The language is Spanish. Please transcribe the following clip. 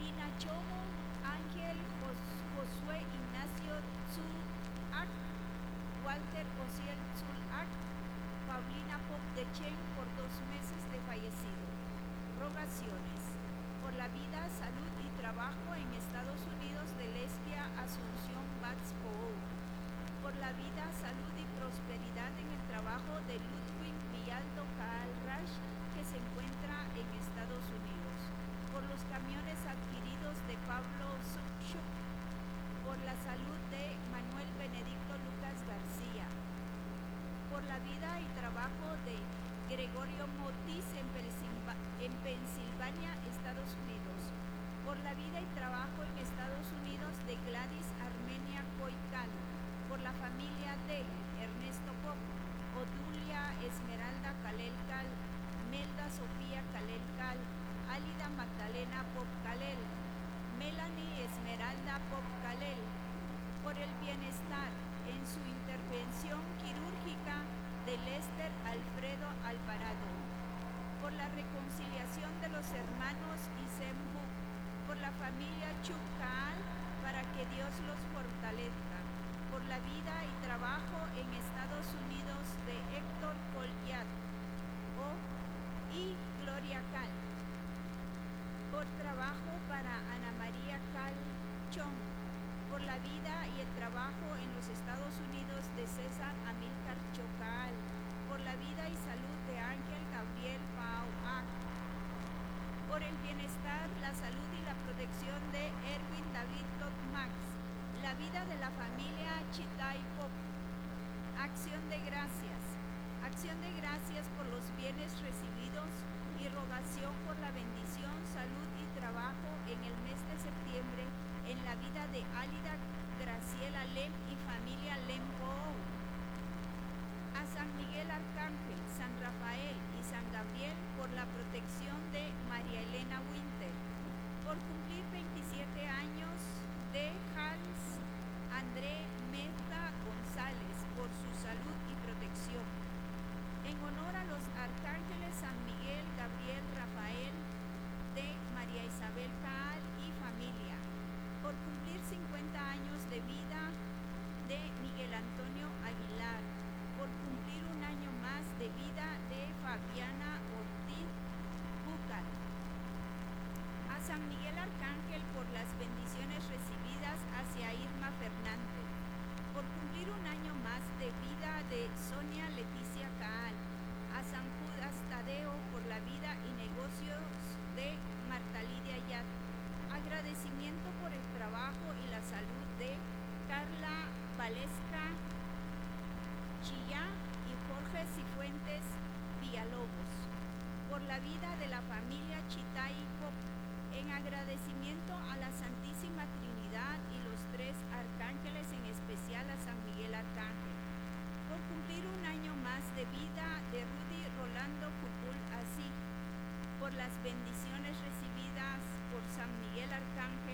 Lina Chomo, Ángel Josué Ignacio Zul-Ak, Walter Ociel Zul-Ak, Paulina Pop de Chen por 2 meses de fallecido. Rogaciones por la vida, salud y trabajo en Estados Unidos de Lesbia Asunción Batspo. Por la vida, salud y prosperidad en el trabajo de Ludwig Villaldo Caal Rash, que se encuentra en Estados Unidos. Por los camiones adquiridos de Pablo Subchuk. Por la salud de Manuel Benedicto Lucas García. Por la vida y trabajo de Gregorio Motis en Pensilvania, Estados Unidos. Por la vida y trabajo en Estados Unidos de Gladys Armenia Coical. Por la familia de Ernesto Pop, Odulia Esmeralda Calel Cal, Melda Sofía Calel Cal, Álida Magdalena Pop Calel, Melanie Esmeralda Pop Calel. Por el bienestar en su intervención quirúrgica de Lester Alfredo Alvarado. Por la reconciliación de los hermanos Isembu. Por la familia Chucaal, para que Dios los fortalezca. Por la vida y trabajo en Estados Unidos de Héctor Colliat y Gloria Cal. Por trabajo para Ana María Cal Chong. Por la vida y el trabajo en los Estados Unidos de César Amílcar Chocaal. Por la vida y salud de Ángel Gabriel Pau Ac. Por el bienestar, la salud y la protección de Erwin David Todd Max. La vida de la familia Chitay Pop. Acción de gracias. Acción de gracias por los bienes recibidos y rogación por la bendición, salud y trabajo en el mes de septiembre en la vida de Álida Graciela Lem y familia Lempo. A San Miguel Arcángel, San Rafael y San Gabriel por la protección de María Elena Winter. Por cumplir 27 años de Hans André Mezda González por su salud y protección. En honor a los arcángeles San Miguel, Gabriel, Rafael, de María Isabel Caal y familia. Por cumplir 50 años de vida de Miguel Antonio Aguilar. Por cumplir un año más de vida de Fabiana Ortiz Búcar. A San Miguel Arcángel por las bendiciones recibidas hacia Irma Fernández. Por cumplir un año más de vida de Sonia Leticia Caal. A San Judas Tadeo por la vida y negocios de Marta Lidia Yat. Agradecimiento por el trabajo y la salud de Carla Valesca Chillá y Jorge Cifuentes Villalobos. Por la vida de la familia Chitay Pop. En agradecimiento a la Santísima Trinidad y los 3 arcángeles, en especial a San Miguel Arcángel. Por cumplir un año más de vida de Rudy Rolando Cupul Así. Por las bendiciones recibidas por San Miguel Arcángel